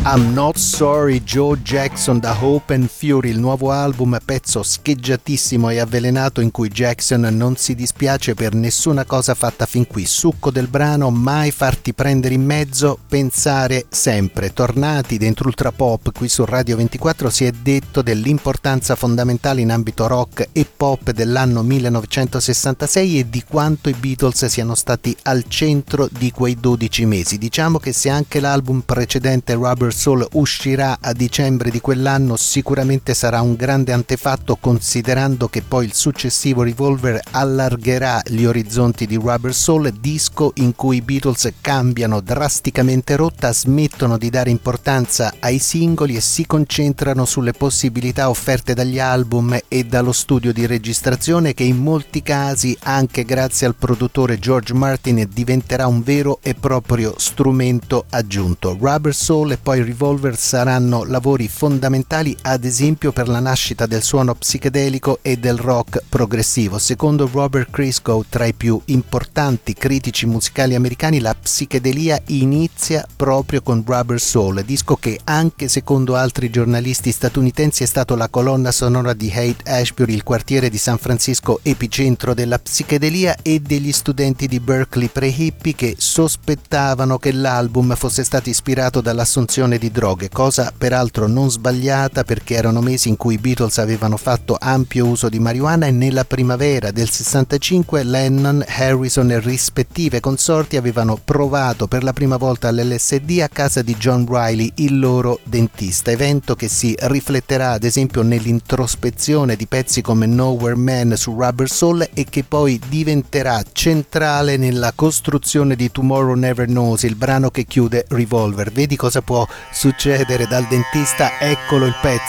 I'm Not Sorry, Joe Jackson da Hope and Fury, il nuovo album, pezzo scheggiatissimo e avvelenato in cui Jackson non si dispiace per nessuna cosa fatta fin qui. Succo del brano: mai farti prendere in mezzo, pensare sempre. Tornati dentro Ultra Pop qui su Radio 24, si è detto dell'importanza fondamentale in ambito rock e pop dell'anno 1966 e di quanto i Beatles siano stati al centro di quei 12 mesi. Diciamo che se anche l'album precedente, Rubber Soul, uscirà a dicembre di quell'anno, sicuramente sarà un grande antefatto, considerando che poi il successivo Revolver allargherà gli orizzonti di Rubber Soul, disco in cui i Beatles cambiano drasticamente rotta, smettono di dare importanza ai singoli e si concentrano sulle possibilità offerte dagli album e dallo studio di registrazione, che in molti casi, anche grazie al produttore George Martin, diventerà un vero e proprio strumento aggiunto. Rubber Soul e poi Revolver saranno lavori fondamentali, ad esempio per la nascita del suono psichedelico e del rock progressivo. Secondo Robert Christgau, tra i più importanti critici musicali americani, la psichedelia inizia proprio con Rubber Soul, disco che anche secondo altri giornalisti statunitensi è stato la colonna sonora di Haight-Ashbury, il quartiere di San Francisco epicentro della psichedelia, e degli studenti di Berkeley pre-hippie che sospettavano che l'album fosse stato ispirato dall'assunzione di droghe, cosa peraltro non sbagliata perché erano mesi in cui i Beatles avevano fatto ampio uso di marijuana e nella primavera del 65 Lennon, Harrison e rispettive consorti avevano provato per la prima volta l'LSD a casa di John Reilly, il loro dentista, evento che si rifletterà ad esempio nell'introspezione di pezzi come Nowhere Man su Rubber Soul e che poi diventerà centrale nella costruzione di Tomorrow Never Knows, il brano che chiude Revolver. Vedi cosa può succedere dal dentista, eccolo il pezzo.